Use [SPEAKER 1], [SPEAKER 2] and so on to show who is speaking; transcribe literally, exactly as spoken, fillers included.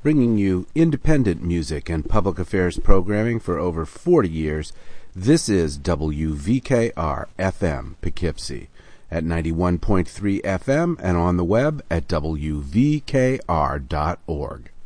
[SPEAKER 1] Bringing you independent music and public affairs programming for over forty years, this is W V K R F M Poughkeepsie at ninety-one point three F M and on the web at W V K R dot org.